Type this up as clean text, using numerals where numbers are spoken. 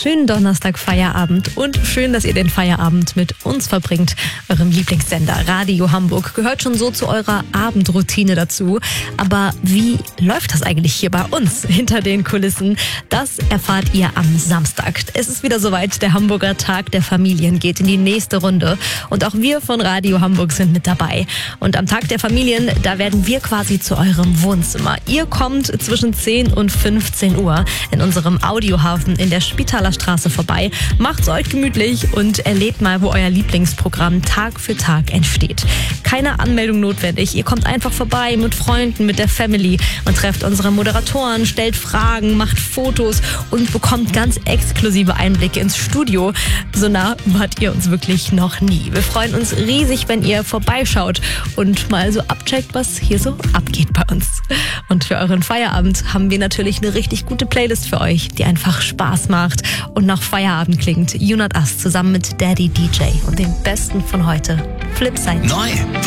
schönen Donnerstag Feierabend und schön, dass ihr den Feierabend mit uns verbringt. Eurem Lieblingssender Radio Hamburg gehört schon so zu eurer Abendroutine dazu. Aber wie läuft das eigentlich hier bei uns hinter den Kulissen? Das erfahrt ihr am Samstag. Es ist wieder soweit, der Hamburger Tag der Familien geht in die nächste Runde. Und auch wir von Radio Hamburg sind mit dabei. Und am Tag der Familien, da werden wir quasi zu eurem Wohnzimmer. Ihr kommt zwischen 10 und 15 Uhr in unserem Audiohafen in der Spitaler Straße vorbei. Macht's euch gemütlich und erlebt mal, wo euer Lieblingsprogramm Tag für Tag entsteht. Keine Anmeldung notwendig. Ihr kommt einfach vorbei mit Freunden, mit der Family und trefft unsere Moderatoren, stellt Fragen, macht Fotos und bekommt ganz exklusive Einblicke ins Studio. So nah wart ihr uns wirklich noch nie. Wir freuen uns riesig, wenn ihr vorbeischaut und mal so abcheckt, was hier so abgeht bei uns. Und für euren Feierabend haben wir natürlich eine richtig gute Playlist für euch, die einfach Spaß macht und nach Feierabend klingt. You Not Us zusammen mit Daddy DJ und dem Besten von heute, Flipside. Neu.